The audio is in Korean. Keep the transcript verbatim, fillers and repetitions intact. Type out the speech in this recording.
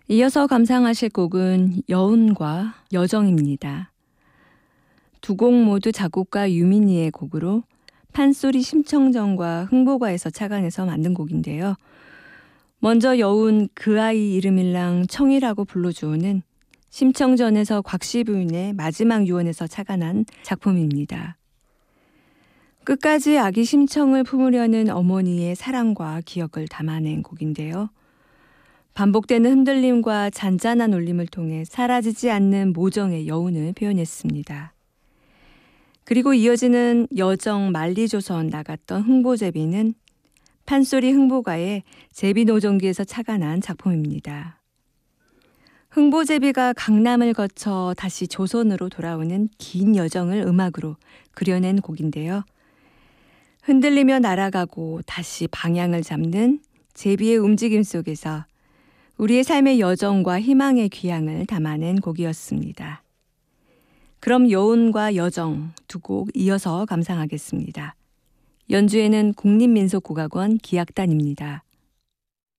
이어서 감상하실 곡은 여운과 여정입니다. 두 곡 모두 작곡가 유민희의 곡으로 판소리 심청전과 흥보가에서 착안해서 만든 곡인데요. 먼저 여운 그 아이 이름일랑 청이라고 불러주오는 심청전에서 곽씨 부인의 마지막 유언에서 착안한 작품입니다. 끝까지 아기 심청을 품으려는 어머니의 사랑과 기억을 담아낸 곡인데요. 반복되는 흔들림과 잔잔한 울림을 통해 사라지지 않는 모정의 여운을 표현했습니다. 그리고 이어지는 여정 만리조선 나갔던 흥보제비는 판소리 흥보가의 제비노종기에서 착안한 작품입니다. 흥보제비가 강남을 거쳐 다시 조선으로 돌아오는 긴 여정을 음악으로 그려낸 곡인데요. 흔들리며 날아가고 다시 방향을 잡는 제비의 움직임 속에서 우리의 삶의 여정과 희망의 귀향을 담아낸 곡이었습니다. 그럼 여운과 여정 두 곡 이어서 감상하겠습니다. 연주에는 국립민속국악원 기악단입니다.